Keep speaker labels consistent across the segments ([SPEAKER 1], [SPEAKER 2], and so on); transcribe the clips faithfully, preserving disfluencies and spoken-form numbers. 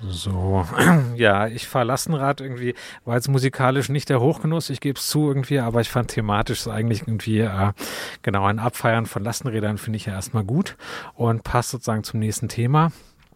[SPEAKER 1] So, ja, ich fahre Lastenrad irgendwie, war jetzt musikalisch nicht der Hochgenuss, ich gebe es zu irgendwie, aber ich fand thematisch ist eigentlich irgendwie, äh, genau, ein Abfeiern von Lastenrädern finde ich ja erstmal gut und passt sozusagen zum nächsten Thema.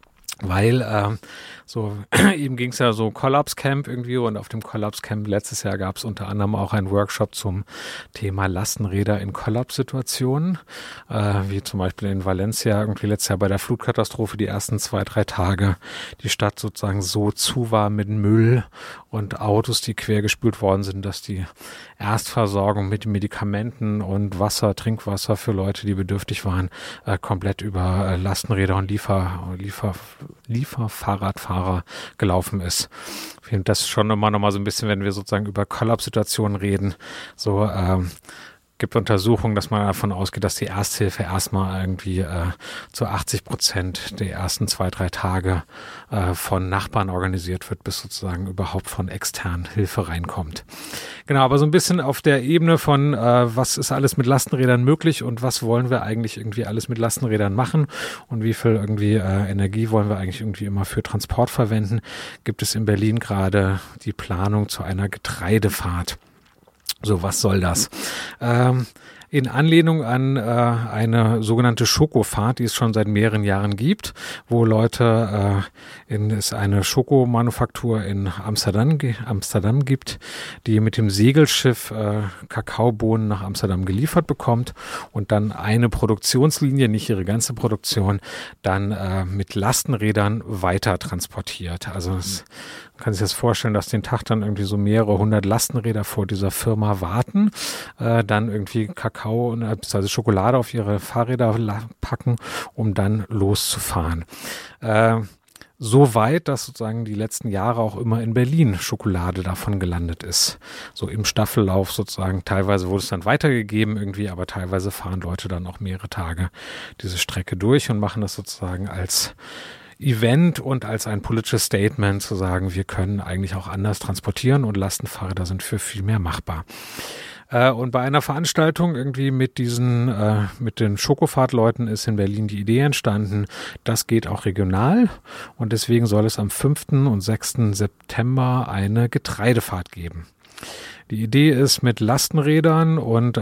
[SPEAKER 1] Weil ähm, so eben ging es ja so Collapse Camp irgendwie und auf dem Collapse Camp letztes Jahr gab es unter anderem auch einen Workshop zum Thema Lastenräder in Kollapssituationen, äh, wie zum Beispiel in Valencia irgendwie letztes Jahr bei der Flutkatastrophe die ersten zwei, drei Tage die Stadt sozusagen so zu war mit Müll und Autos, die quergespült worden sind, dass die Erstversorgung mit Medikamenten und Wasser, Trinkwasser für Leute, die bedürftig waren, äh, komplett über äh, Lastenräder und Liefer, Liefer Lieferfahrradfahrer gelaufen ist. Ich finde das schon immer noch mal so ein bisschen, wenn wir sozusagen über Kollapssituationen reden, so ähm, gibt Untersuchungen, dass man davon ausgeht, dass die Ersthilfe erstmal irgendwie äh, zu achtzig Prozent der ersten zwei, drei Tage äh, von Nachbarn organisiert wird, bis sozusagen überhaupt von extern Hilfe reinkommt. Genau, aber so ein bisschen auf der Ebene von, äh, was ist alles mit Lastenrädern möglich und was wollen wir eigentlich irgendwie alles mit Lastenrädern machen und wie viel irgendwie äh, Energie wollen wir eigentlich irgendwie immer für Transport verwenden, gibt es in Berlin gerade die Planung zu einer Getreidefahrt. So, was soll das? Ähm, in Anlehnung an äh, eine sogenannte Schokofahrt, die es schon seit mehreren Jahren gibt, wo Leute, äh, in, es eine Schokomanufaktur in Amsterdam, Amsterdam gibt, die mit dem Segelschiff äh, Kakaobohnen nach Amsterdam geliefert bekommt und dann eine Produktionslinie, nicht ihre ganze Produktion, dann äh, mit Lastenrädern weiter transportiert. Also es Man kann sich das vorstellen, dass den Tag dann irgendwie so mehrere hundert Lastenräder vor dieser Firma warten, äh, dann irgendwie Kakao und also Schokolade auf ihre Fahrräder packen, um dann loszufahren. Äh, so weit, dass sozusagen die letzten Jahre auch immer in Berlin Schokolade davon gelandet ist. So im Staffellauf sozusagen. Teilweise wurde es dann weitergegeben irgendwie, aber teilweise fahren Leute dann auch mehrere Tage diese Strecke durch und machen das sozusagen als Event und als ein politisches Statement zu sagen, wir können eigentlich auch anders transportieren und Lastenfahrräder sind für viel mehr machbar. Äh, und bei einer Veranstaltung irgendwie mit diesen, äh, mit den Schokofahrtleuten ist in Berlin die Idee entstanden, das geht auch regional und deswegen soll es am fünften und sechsten September eine Getreidefahrt geben. Die Idee ist mit Lastenrädern und äh,